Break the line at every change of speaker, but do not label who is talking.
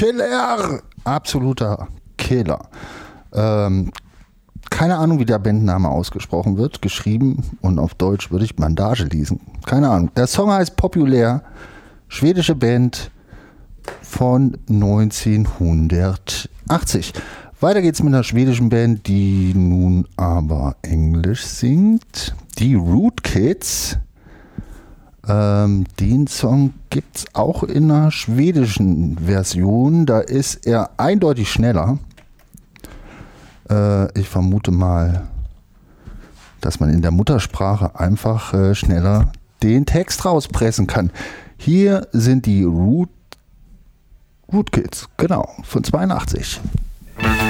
Killer! Absoluter Killer. Keine Ahnung, wie der Bandname ausgesprochen wird. Geschrieben und auf Deutsch würde ich Bandage lesen. Keine Ahnung. Der Song heißt Populär. Schwedische Band von 1980. Weiter geht's mit einer schwedischen Band, die nun aber Englisch singt. Die Rootkits. Den Song gibt's auch in einer schwedischen Version. Da ist er eindeutig schneller. Ich vermute mal, dass man in der Muttersprache einfach schneller den Text rauspressen kann. Hier sind die Rootkits, genau, von 82.